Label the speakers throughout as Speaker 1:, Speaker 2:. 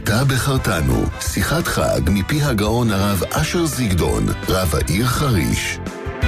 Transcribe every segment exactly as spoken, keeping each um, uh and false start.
Speaker 1: אתה בחרתנו, שיחת חג מפי הגאון הרב אשר זיגדון, רב העיר חריש.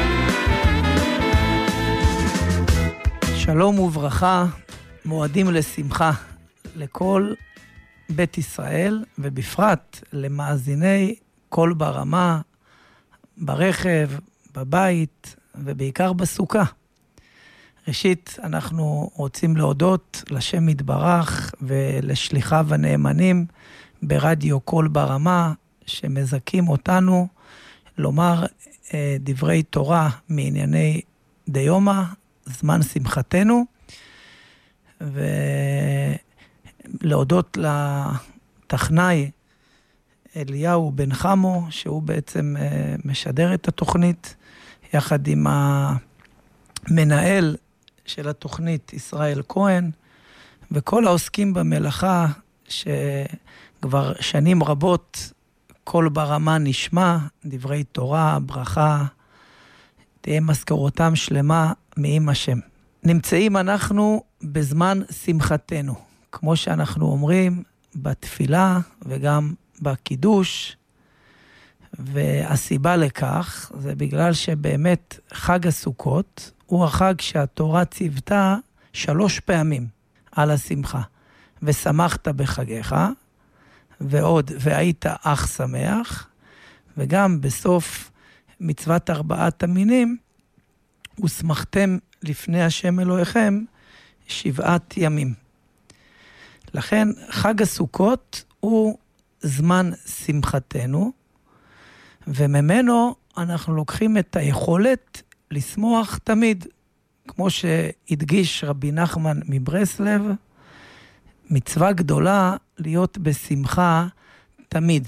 Speaker 2: שלום וברכה, מועדים לשמחה לכל בית ישראל, ובפרט למאזיני קול ברמה, ברכב, בבית ובעיקר בסוכה. ראשית, אנחנו רוצים להודות לשם יתברך ולשליחיו הנאמנים ברדיו קול ברמה, שמזכים אותנו לומר אה, דברי תורה מענייני דיומא, זמן שמחתנו, ולהודות לטכנאי אליהו בן חמו, שהוא בעצם אה, משדר את התוכנית, יחד עם המנהל של התוכנית ישראל כהן, וכל העוסקים במלאכה, שכבר שנים רבות קול ברמה נשמע, דברי תורה, ברכה, תהיה מזכרותם שלמה מעם השם. נמצאים אנחנו בזמן שמחתנו, כמו שאנחנו אומרים בתפילה וגם בקידוש, והסיבה לכך זה בגלל שבאמת חג הסוכות הוא החג שהתורה ציוותה שלוש פעמים על השמחה. ושמחת בחגיך, ועוד והיית אך שמח, וגם בסוף מצוות ארבעת המינים, ושמחתם לפני השם אלוהיכם שבעת ימים. לכן חג הסוכות הוא זמן שמחתנו, וממנו אנחנו לוקחים את היכולת לשמוח תמיד, כמו שהדגיש רבי נחמן מברסלב, מצווה גדולה להיות בשמחה תמיד.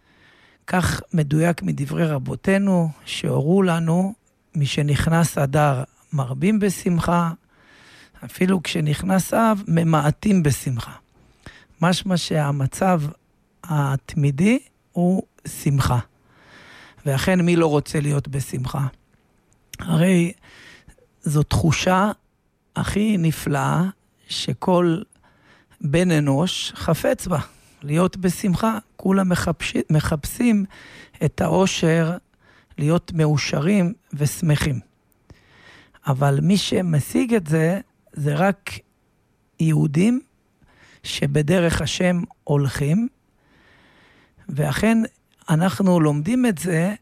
Speaker 2: כך מדויק מדברי רבותינו, שהורו לנו משנכנס אדר מרבים בשמחה, אפילו כשנכנס אב ממעטים בשמחה. משמע שהמצב התמידי הוא שמחה. ואכן מי לא רוצה להיות בשמחה? הרי זו תחושה הכי נפלאה שכל בן אנוש חפץ בה, להיות בשמחה. כולם מחפשים, מחפשים את האושר, להיות מאושרים ושמחים. אבל מי שמשיג את זה, זה רק יהודים שבדרך השם הולכים, ואכן אנחנו לומדים את זה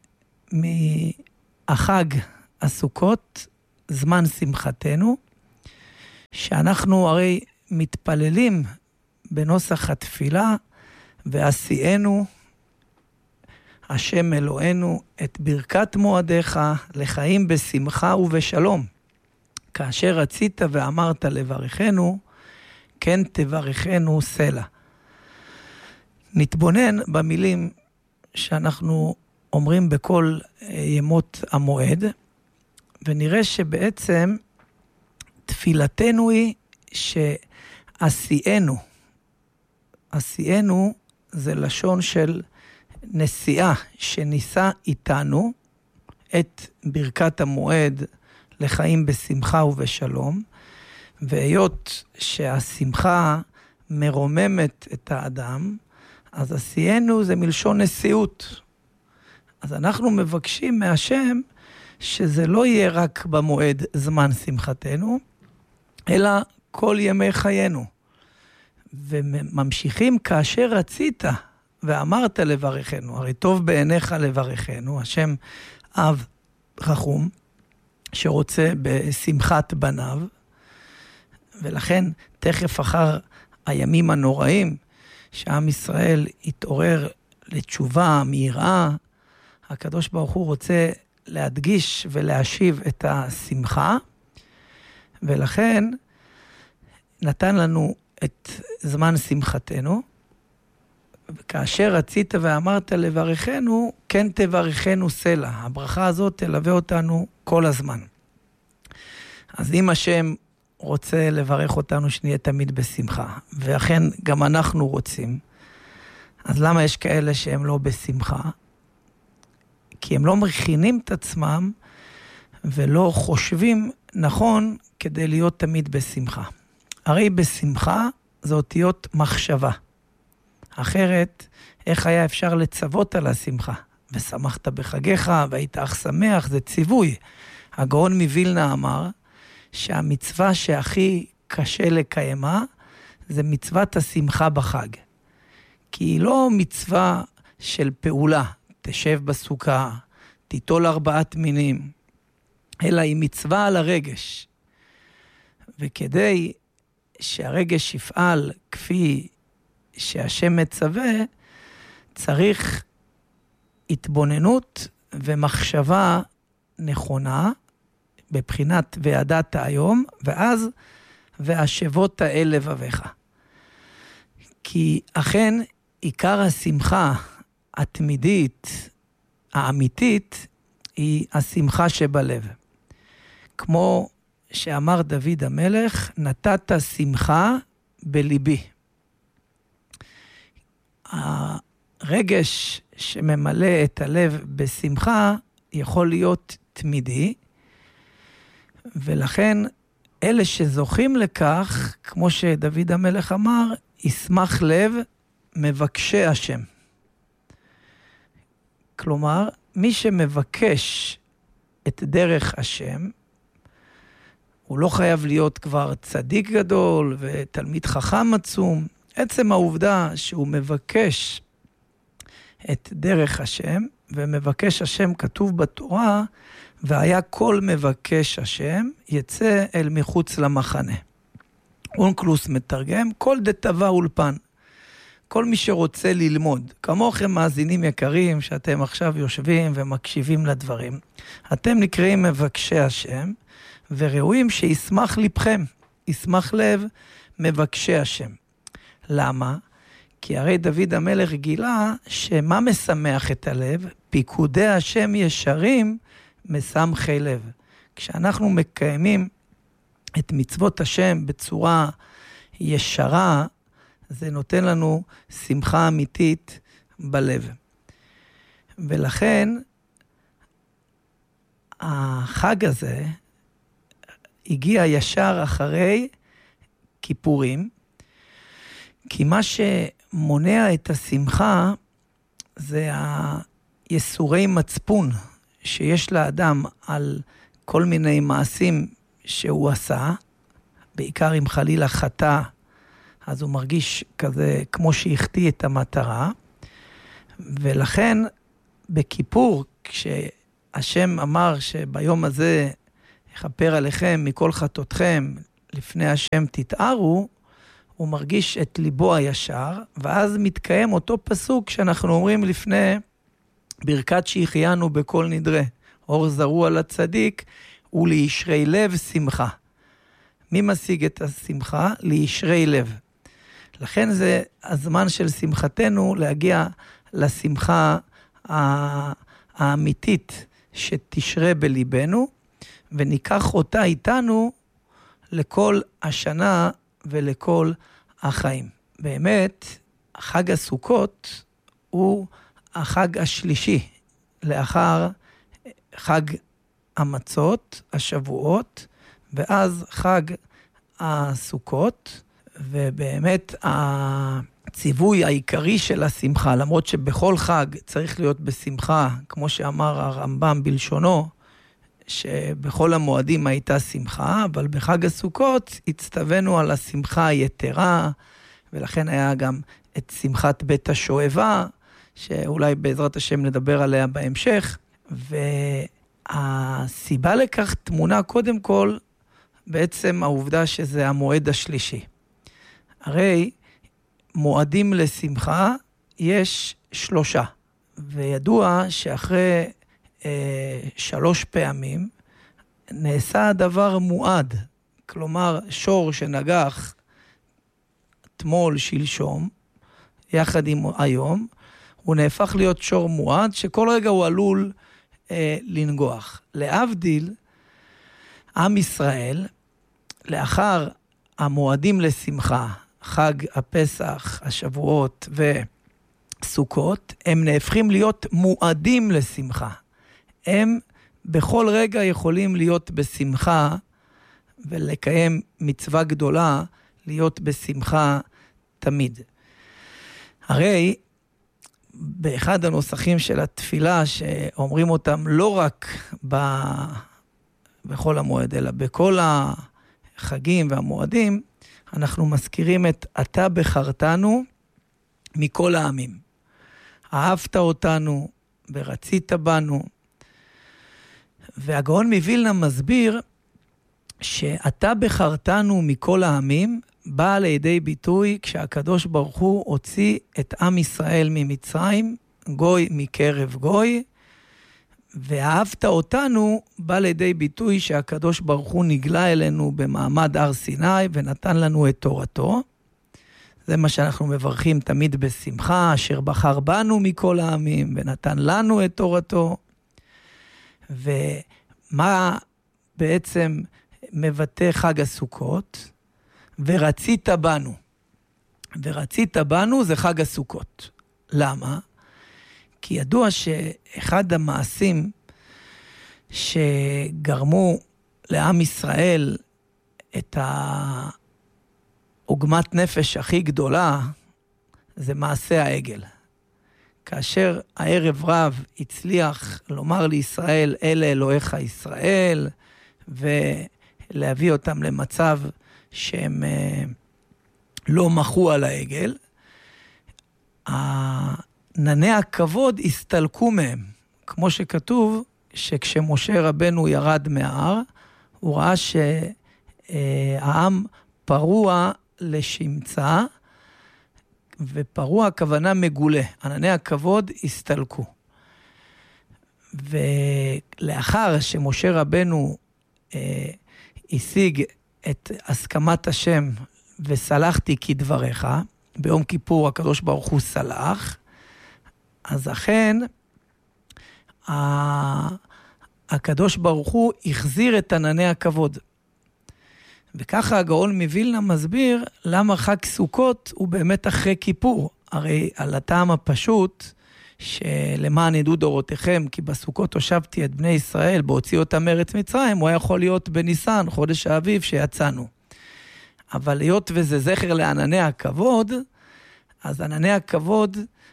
Speaker 2: מהחג הסוכות, זמן שמחתנו, שאנחנו הרי מתפללים בנוסח התפילה, ועשיינו השם אלוהינו את ברכת מועדיך לחיים בשמחה ובשלום. כאשר רצית ואמרת לברכנו, כן תברכנו סלע. נתבונן במילים שאנחנו אומרים בכל ימות המועד, ונראה שבעצם תפילתנו היא שעשיינו. עשיינו זה לשון של נסיעה, שניסה איתנו את ברכת המועד לחיים בשמחה ובשלום, והיות שהשמחה מרוממת את האדם, אז עשיינו זה מלשון נשיאות. אז אנחנו מבקשים מהשם שזה לא יהיה רק במועד זמן שמחתנו, אלא כל ימי חיינו. וממשיכים כאשר רצית ואמרת לברכנו, הרי טוב בעיניך לברכנו, השם אב רחום שרוצה בשמחת בניו, ולכן תכף אחר הימים הנוראים שעם ישראל יתעורר לתשובה מיראה, הקדוש ברוך הוא רוצה להדגיש ולהשיב את השמחה, ולכן נתן לנו את זמן שמחתנו, וכאשר רצית ואמרת לברכנו, כן תברכנו סלע. הברכה הזאת תלווה אותנו כל הזמן. אז אם השם רוצה לברך אותנו שנהיה תמיד בשמחה, ואכן גם אנחנו רוצים, אז למה יש כאלה שהם לא בשמחה? כי הם לא מכינים את עצמם ולא חושבים נכון כדי להיות תמיד בשמחה. הרי בשמחה זה אותיות מחשבה. אחרת, איך היה אפשר לצוות על השמחה? ושמחת בחגיך, והיית אך שמח, זה ציווי. הגאון מווילנה אמר, שהמצווה שהכי קשה לקיימה, זה מצוות השמחה בחג. כי היא לא מצווה של פעולה, תשב בסוכה, תיטול ארבעת מינים, אלא היא מצווה על הרגש. וכדי שהרגש יפעל כפי שהשם מצווה, צריך התבוננות ומחשבה נכונה, בבחינת וידעת היום, ואז והשבות האל לבביך. כי אכן עיקר השמחה התמידית, האמיתית, היא השמחה שבלב. כמו שאמר דוד המלך, נתת שמחה בליבי. הרגש שממלא את הלב בשמחה יכול להיות תמידי, ולכן אלה שזוכים לכך, כמו שדוד המלך אמר, ישמח לב מבקשי השם. כלומר, מי שמבקש את דרך השם, הוא לא חייב להיות כבר צדיק גדול ותלמיד חכם עצום. עצם העובדה שהוא מבקש את דרך השם, ומבקש השם כתוב בתורה, והיה כל מבקש השם יצא אל מחוץ למחנה. אונקלוס מתרגם, כל דתווה אולפן. כל מי שרוצה ללמוד, כמוכם מאזינים יקרים שאתם עכשיו יושבים ומקשיבים לדברים, אתם נקראים מבקשי השם, וראויים שישמח לבכם, ישמח לב מבקשי השם. למה? כי הרי דוד המלך גילה שמה משמח את הלב? פיקודי השם ישרים משמחי לב. כשאנחנו מקיימים את מצוות השם בצורה ישרה, זה נותן לנו שמחה אמיתית בלב. ולכן החג הזה הגיע ישר אחרי כיפורים, כי מה שמונע את השמחה זה היסורי מצפון שיש לאדם על כל מיני מעשים שהוא עשה, בעיקר אם חלילה חטא, אז הוא מרגיש כזה כמו שהחטיא את המטרה, ולכן בכיפור, כשהשם אמר שביום הזה יכפר עליכם מכל חטאותכם, לפני השם תתארו, הוא מרגיש את ליבו הישר, ואז מתקיים אותו פסוק שאנחנו אומרים לפני ברכת שהחיינו בכל נדרה, אור זרוע לצדיק ולישרי לב שמחה. מי משיג את השמחה? לישרי לב. לכן זה הזמן של שמחתנו להגיע לשמחה האמיתית שתשרה בליבנו, וניקח אותה איתנו לכל השנה ולכל החיים. באמת, חג הסוכות הוא החג השלישי, לאחר חג המצות, השבועות, ואז חג הסוכות, ובאמת הציווי העיקרי של השמחה, למרות שבכל חג צריך להיות בשמחה, כמו שאמר הרמב"ם בלשונו, שבכל המועדים הייתה שמחה, אבל בחג הסוכות הצטווינו על השמחה היתרה, ולכן היה גם את שמחת בית השואבה, שאולי בעזרת השם נדבר עליה בהמשך, והסיבה לכך תמונה קודם כל, בעצם העובדה שזה המועד השלישי. הרי מועדים לשמחה יש שלושה, וידוע שאחרי אה, שלוש פעמים נעשה הדבר מועד, כלומר שור שנגח תמול שלשום, יחד עם היום, הוא נהפך להיות שור מועד, שכל רגע הוא עלול אה, לנגוח. להבדיל, עם ישראל, לאחר המועדים לשמחה, חג הפסח, השבועות וסוכות, הם נהפכים להיות מועדים לשמחה. הם בכל רגע יכולים להיות בשמחה, ולקיים מצווה גדולה, להיות בשמחה תמיד. הרי באחד הנוסחים של התפילה שאומרים אותם לא רק ב... בכל המועד, אלא בכל החגים והמועדים, אנחנו מזכירים את אתה בחרתנו מכל העמים. אהבת אותנו ורצית בנו. והגאון מווילנה מסביר שאתה בחרתנו מכל העמים, בא לידי ביטוי כשהקדוש ברוך הוא הוציא את עם ישראל ממצרים, גוי מקרב גוי, ואהבת אותנו בא לידי ביטוי שהקדוש ברוך הוא נגלה אלינו במעמד הר סיני ונתן לנו את תורתו. זה מה שאנחנו מברכים תמיד בשמחה, אשר בחר בנו מכל העמים ונתן לנו את תורתו. ומה בעצם מבטא חג הסוכות? ורצית בנו. ורצית בנו זה חג הסוכות. למה? כי ידוע שאחד המעשים שגרמו לעם ישראל את העוגמת נפש הכי גדולה, זה מעשה העגל. כאשר הערב רב הצליח לומר לישראל, אלה אלוהיך ישראל, ולהביא אותם למצב שהם לא מחו על העגל, ענני הכבוד הסתלקו מהם, כמו שכתוב שכשמשה רבנו ירד מההר, הוא ראה שהעם פרוע לשמצה, ופרוע הכוונה מגולה, ענני הכבוד הסתלקו. ולאחר שמשה רבנו אה, השיג את הסכמת השם וסלחתי כדבריך, ביום כיפור הקדוש ברוך הוא סלח, אז אכן הקדוש ברוך הוא החזיר את ענני הכבוד. וככה הגאון מווילנה מסביר למה חג סוכות הוא באמת אחרי כיפור. הרי על הטעם הפשוט שלמען ידעו דורותיכם, כי בסוכות הושבתי את בני ישראל, בהוציא אותם מארץ מצרים, הוא היה יכול להיות בניסן, חודש האביב שיצאנו. אבל היות וזה זכר לענני הכבוד, אז ענני הכבוד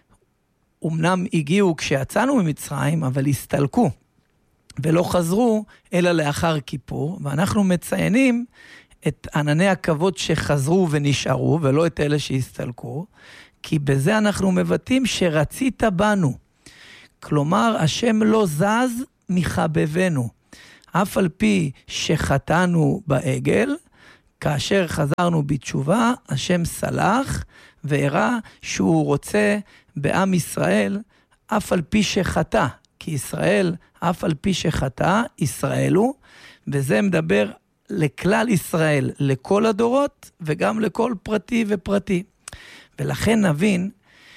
Speaker 2: אמנם הגיעו כשיצאנו ממצרים, אבל הסתלקו ולא חזרו אלא לאחר כיפור, ואנחנו מציינים את ענני הכבוד שחזרו ונשארו, ולא את אלה שהסתלקו, כי בזה אנחנו מבטאים שרצית בנו. כלומר, השם לא זז מחבבנו. אף על פי שחטאנו בעגל, כאשר חזרנו בתשובה, השם סלח, והראה שהוא רוצה בעם ישראל, אף על פי שחטא. כי ישראל, אף על פי שחטא, ישראל הוא, וזה מדבר לכלל ישראל, לכל הדורות, וגם לכל פרטי ופרטי. ולכן נבין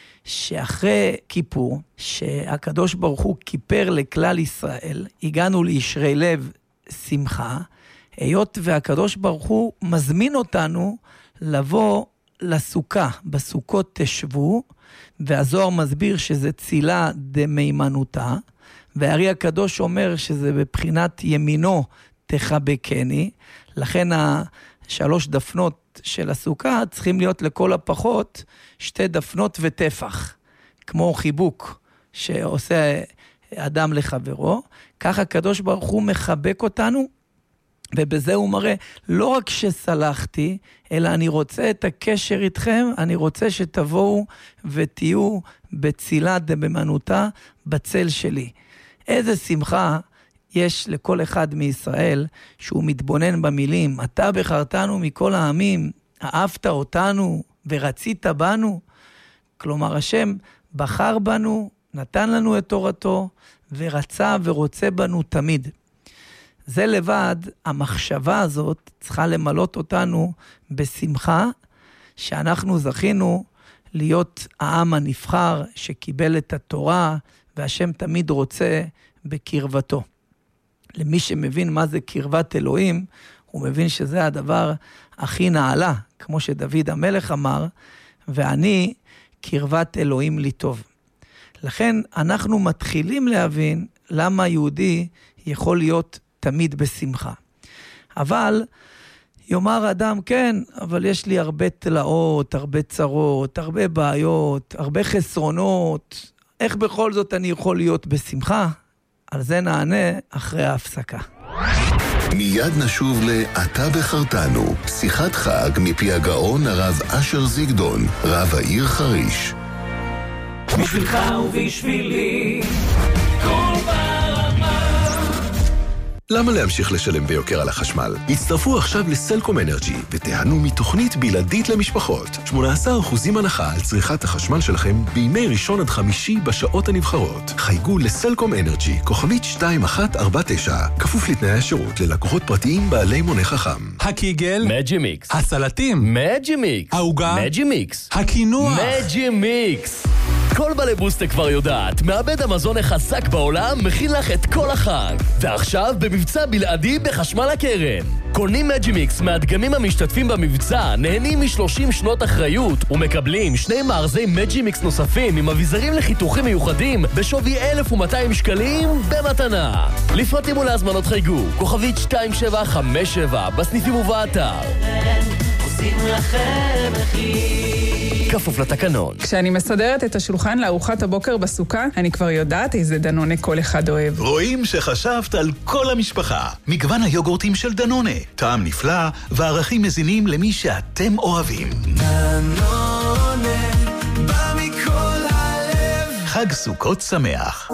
Speaker 2: שאחרי כיפור, שהקדוש ברוך הוא כיפר לכלל ישראל, הגענו לישרי לב שמחה, היות והקדוש ברוך הוא מזמין אותנו לבוא לסוכה, בסוכות תשבו, והזוהר מסביר שזה צילה דמימנותה, והארי הקדוש אומר שזה בבחינת ימינו תחבקני, לכן השלוש דפנות של הסוכה צריכים להיות לכל הפחות שתי דפנות וטפח, כמו חיבוק שעושה אדם לחברו, ככה הקדוש ברוך הוא מחבק אותנו, ובזה הוא מראה, לא רק שסלחתי, אלא אני רוצה את הקשר איתכם, אני רוצה שתבואו ותהיו בצילה דמימנותה בצל שלי. איזה שמחה יש לכל אחד מישראל שהוא מתבונן במילים, אתה בחרתנו מכל העמים, אהבת אותנו ורצית בנו. כלומר, השם בחר בנו, נתן לנו את תורתו, ורצה ורוצה בנו תמיד. זה לבד, המחשבה הזאת צריכה למלות אותנו בשמחה, שאנחנו זכינו להיות העם הנבחר שקיבל את התורה, והשם תמיד רוצה בקרבתו. למי שמבין מה זה קרבת אלוהים, הוא מבין שזה הדבר הכי נעלה, כמו שדוד המלך אמר, ואני קרבת אלוהים לי טוב. לכן אנחנו מתחילים להבין למה יהודי יכול להיות תמיד בשמחה. אבל יאמר אדם, כן, אבל יש לי הרבה תלאות, הרבה צרות, הרבה בעיות, הרבה חסרונות. איך בכל זאת אני יכול להיות בשמחה? על זה נענה אחרי ההפסקה.
Speaker 1: מיד נשוב ל"אתה בחרתנו", שיחת חג מפי הגאון הרב אשר זיגדון, רב העיר חריש.
Speaker 3: בשבילך ובשבילי כל ברמה.
Speaker 4: למה להמשיך לשלם ביוקר על החשמל? הצטרפו עכשיו לסלקום אנרג'י ותיהנו מתוכנית בלעדית למשפחות. שמונה עשר אחוז הנחה על צריכת החשמל שלכם בימי ראשון עד חמישי בשעות הנבחרות. חייגו לסלקום אנרג'י, כוכבית שתיים אחת ארבע תשע, כפוף לתנאי השירות ללקוחות פרטיים בעלי מונה חכם.
Speaker 5: הקיגל,
Speaker 6: מג'ימיקס.
Speaker 5: הסלטים,
Speaker 6: מג'ימיקס.
Speaker 5: העוגה,
Speaker 6: מג'ימיקס.
Speaker 5: הקינוח,
Speaker 6: מג'ימיקס. כל בעלי בוסטר כבר יודעת, מעבד המזון החזק בעולם מכין לך את כל החג. ועכשיו במבצע בלעדי בחשמל הקרן. קונים מג'ימיקס מהדגמים המשתתפים במבצע, נהנים מ-שלושים שנות אחריות ומקבלים שני מארזי מג'ימיקס נוספים עם אביזרים לחיתוכים מיוחדים בשווי אלף ומאתיים שקלים במתנה. לפרטים ולהזמנות חייגו, כוכבית שתיים שבע חמש שבע בסניפים ובאתר.
Speaker 3: עושים לכם מחיר.
Speaker 6: כפוף לתקנון.
Speaker 7: כשאני מסדרת את השולחן לארוחת הבוקר בסוכה, אני כבר יודעת איזה דנונה כל אחד אוהב.
Speaker 8: רואים שחשבת על כל המשפחה. מגוון היוגורטים של דנונה. טעם נפלא וערכים מזינים למי שאתם אוהבים.
Speaker 3: דנונה, בא מכל הלב.
Speaker 8: חג סוכות שמח.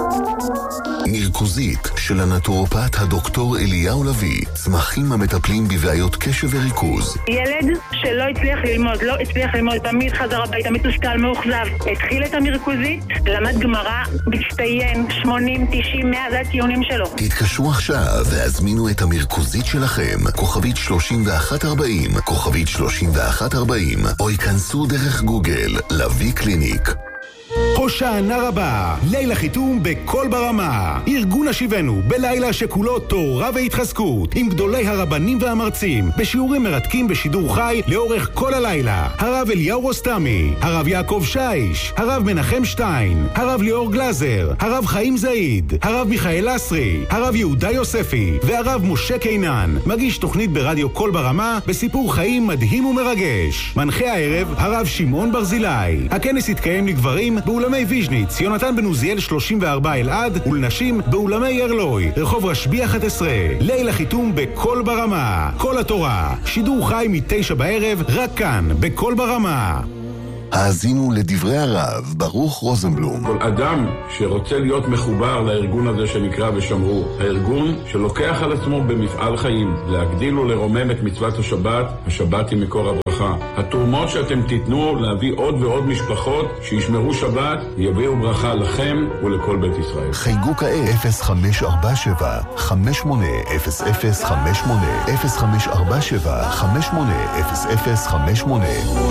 Speaker 1: מרכוזית של הנטורופט הדוקטור אליהו לוי, צמחים המטפלים בבעיות קשב וריכוז.
Speaker 9: ילד שלא הצליח ללמוד, לא הצליח ללמוד, תמיד חזר הביתה, מתוסכל, מאוכזב. התחיל את המרכוזית, למד גמרא, מצטיין, שמונים, תשעים, מאה, זה הציונים שלו.
Speaker 1: תתקשרו עכשיו והזמינו את המרכוזית שלכם, כוכבית שלושים ואחת ארבעים, כוכבית שלושים ואחת ארבעים, או ייכנסו דרך גוגל, לוי קליניק.
Speaker 10: הושענא רבה, לילה חיתום בכל ברמה. ארגון השיבנו, בלילה שכולו תורה והתחזקות, עם גדולי הרבנים והמרצים, בשיעורים מרתקים בשידור חי לאורך כל הלילה. הרב אליהו רוסטמי, הרב יעקב שיש, הרב מנחם שטיין, הרב ליאור גלזר, הרב חיים זעיד, הרב מיכאל אסרי, הרב יהודה יוספי, והרב משה קינן. מגיש תוכנית ברדיו כל ברמה, בסיפור חיים מדהים ומרגש. מנחה הערב, הרב שמעון ברזילי. הכנס יתקיים לגברים באולמי ויז'ניץ, יונתן בן עוזיאל שלושים וארבע אלעד, ולנשים באולמי ירלוי, רחוב רשב"י אחת עשרה. לילה חיתום בכל ברמה. כל התורה, שידור חי מתשע בערב, רק כאן, בכל ברמה.
Speaker 1: האזינו לדברי הרב ברוך רוזנבלום.
Speaker 11: כל אדם שרוצה להיות מחובר לארגון הזה שנקרא ושמרו, הארגון שלוקח על עצמו במפעל חיים להגדיל ולרומם את מצוות השבת, השבת היא מקור הברכה. התרומות שאתם תיתנו להביא עוד ועוד משפחות שישמרו שבת, יביאו ברכה לכם ולכל בית ישראל.
Speaker 1: חייגו כעת אפס חמש ארבע שבע חמש שמונה אפס אפס חמש שמונה אפס חמש ארבע שבע חמש שמונה אפס אפס חמש שמונה.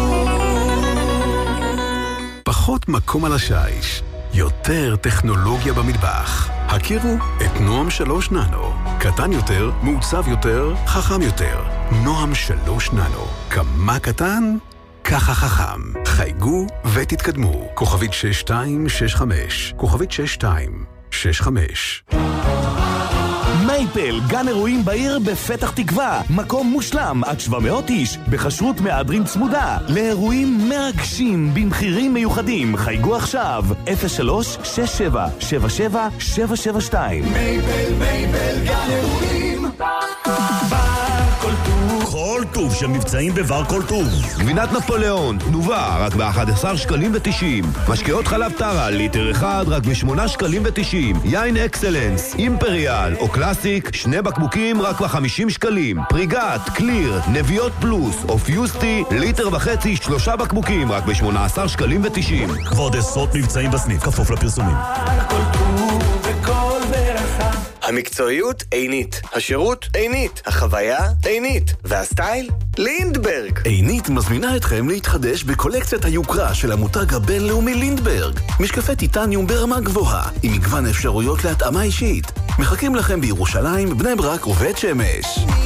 Speaker 4: פחות מקום על השיש, יותר טכנולוגיה במטבח. הכירו את נועם שלוש ננו. קטן יותר, מעוצב יותר, חכם יותר. נועם שלוש ננו. כמה קטן? ככה חכם. חייגו ותתקדמו. כוכבית שש שתיים שש חמש. כוכבית שש שתיים שש חמש.
Speaker 12: מייפל, גן אירועים בעיר בפתח תקווה. מקום מושלם, עד שבע מאות איש, בחשרות מהדרין צמודה. לאירועים מרגשים, במחירים מיוחדים. חייגו עכשיו, אפס שלוש שש שבע שבע שבע שבע שבע שתיים.
Speaker 3: מייפל, מייפל, גן אירועים. כל טוב.
Speaker 12: כל טוב של מבצעים בבר כל טוב. גבינת נפוליאון, תנובה, רק ב-אחד עשר שקלים ותשעים. משקאות חלב טרה, ליטר אחד, רק ב-שמונה שקלים ותשעים. יין אקסלנס, אימפריאל או קלאסיק, שני בקבוקים רק ב-חמישים שקלים. פריגת, קליר, נביאות פלוס או פיוסטי, ליטר וחצי, שלושה בקבוקים, רק ב-שמונה עשר שקלים ותשעים. כבוד עשרות מבצעים בסניף, כפוף לפרסומים.
Speaker 3: כל טוב וכל ברכה.
Speaker 13: המקצועיות עינית, השירות עינית, החוויה עינית, והסטייל לינדברג.
Speaker 4: עינית מזמינה אתכם להתחדש בקולקציית היוקרה של המותג הבינלאומי לינדברג. משקפי טיטניום ברמה גבוהה, עם מגוון אפשרויות להתאמה אישית. מחכים לכם בירושלים, בני ברק ובית שמש.